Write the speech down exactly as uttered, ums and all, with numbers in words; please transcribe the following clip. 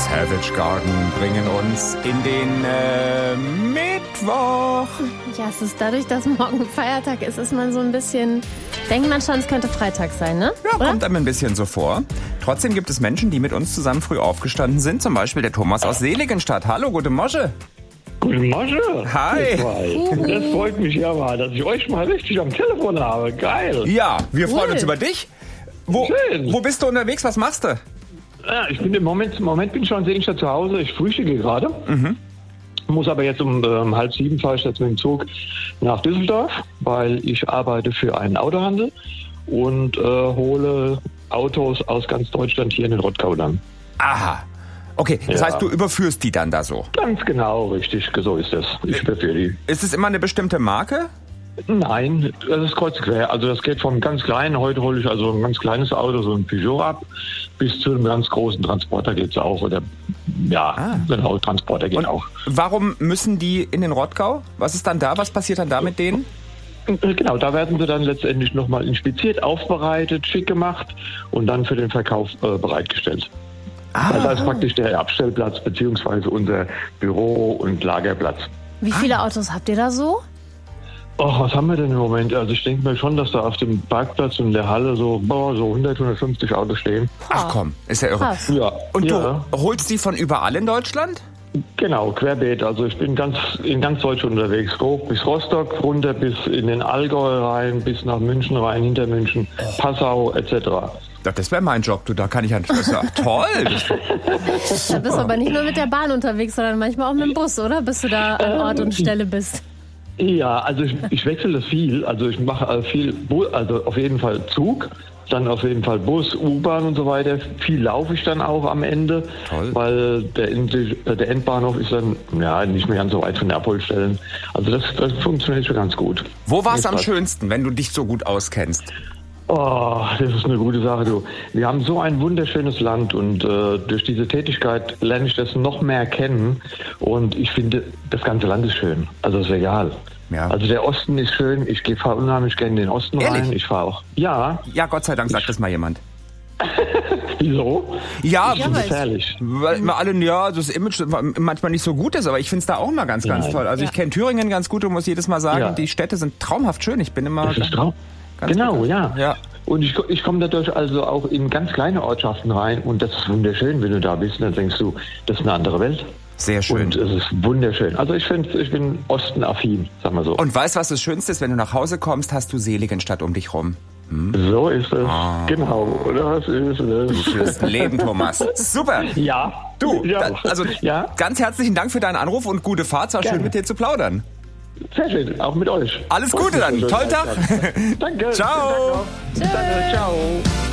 Savage Garden bringen uns in den äh, Mittwoch. Ja, es ist dadurch, dass morgen Feiertag ist, ist man so ein bisschen... Denkt man schon, es könnte Freitag sein, ne? Ja, Oder? kommt einem ein bisschen so vor. Trotzdem gibt es Menschen, die mit uns zusammen früh aufgestanden sind. Zum Beispiel der Thomas aus Seligenstadt. Hallo, gute Mosche. Guten Morgen. Hi. Das freut mich ja mal, dass ich euch mal richtig am Telefon habe. Geil. Ja, wir Cool. freuen uns über dich. Wo, Schön. wo bist du unterwegs? Was machst du? Ja, ich bin im Moment, im Moment bin ich schon in Seligenstadt zu Hause. Ich frühstücke gerade. Mhm. Muss aber jetzt um ähm, halb sieben fahre ich jetzt mit dem Zug nach Düsseldorf, weil ich arbeite für einen Autohandel und äh, hole Autos aus ganz Deutschland hier in den Rottgau dann. Aha. Okay, das Ja. heißt, du überführst die dann da so. Ganz genau, richtig, so ist es. Ich überführe die. Ist es immer eine bestimmte Marke? Nein, das ist kreuz und quer. Also das geht vom ganz kleinen, heute hole ich also ein ganz kleines Auto, so ein Peugeot ab, bis zu einem ganz großen Transporter geht's auch. Oder ja, Ah. genau, Transporter geht Und auch. warum müssen die in den Rottgau? Was ist dann da? Was passiert dann da mit denen? Genau, da werden sie dann letztendlich nochmal inspiziert, aufbereitet, schick gemacht und dann für den Verkauf äh, bereitgestellt. Ah. Also das ist praktisch der Abstellplatz beziehungsweise unser Büro- und Lagerplatz. Wie viele Autos habt ihr da so? Oh, was haben wir denn im Moment? Also ich denke mir schon, dass da auf dem Parkplatz und in der Halle so, boah, so hundert, hundertfünfzig Autos stehen. Ach komm, ist ja irre. Krass. Ja. Und ja, du holst die von überall in Deutschland? genau, querbeet. Also ich bin ganz in ganz Deutschland unterwegs. Hoch bis Rostock, runter bis in den Allgäu rein, bis nach München rein, hinter München, Passau et cetera. Ja, das wäre mein Job, du, da kann ich an. Ja, toll! Da bist du aber nicht nur mit der Bahn unterwegs, sondern manchmal auch mit dem Bus, oder? Bis du da an Ort und Stelle bist. Ja, also ich, ich wechsle das viel. Also ich mache also viel, Bu- also auf jeden Fall Zug, dann auf jeden Fall Bus, U-Bahn und so weiter. Viel laufe ich dann auch am Ende, Toll. weil der, End- der Endbahnhof ist dann ja nicht mehr ganz so weit von der Abholstellen. Also das, das funktioniert schon ganz gut. Wo war es Jetzt am passt. schönsten, wenn du dich so gut auskennst? Oh, das ist eine gute Sache, du. Wir haben so ein wunderschönes Land und äh, durch diese Tätigkeit lerne ich das noch mehr kennen und ich finde, das ganze Land ist schön. Also ist egal. Ja. Also der Osten ist schön. Ich gehe fahre unheimlich gerne in den Osten Ehrlich? rein. Ich fahre auch. Ja. Ja, Gott sei Dank sagt das mal jemand. Wieso? Ja, Ja, Das ist weiß. gefährlich. weil immer alle, ja, das Image manchmal nicht so gut ist, aber ich finde es da auch mal ganz, ganz Nein. toll. Also ich Ja. kenne Thüringen ganz gut und muss jedes Mal sagen, Ja. die Städte sind traumhaft schön. Ich bin immer... Das ist Traum. Ganz Genau, gut. ja. Ja. Und ich, ich komme dadurch also auch in ganz kleine Ortschaften rein und das ist wunderschön, wenn du da bist. Und dann denkst du, das ist eine andere Welt. Sehr schön. Und es ist wunderschön. Also ich finde, ich bin Osten-affin, sagen wir so. Und weißt du, was das Schönste ist? Wenn du nach Hause kommst, hast du Seligenstadt um dich rum. So ist es. Ah. Genau. Das ist es. Fürs Leben, Thomas. Super. Ja. Du, ja. da, also ja. ganz herzlichen Dank für deinen Anruf und gute Fahrt. Es war schön, Gerne. mit dir zu plaudern. Sehr schön. Auch mit euch. Alles Gute dann. Tollen Tag. Danke. Ciao. Schönen Tag noch. Danke. Ciao.